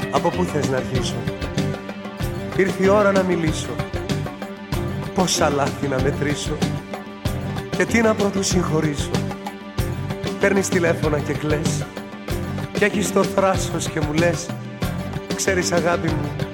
Από πού θες να αρχίσω? Ήρθε η ώρα να μιλήσω. Πόσα λάθη να μετρήσω και τι να πρωτού συγχωρήσω. Παίρνεις τηλέφωνα και κλαις και έχεις το θράσος και μου λες: ξέρεις αγάπη μου,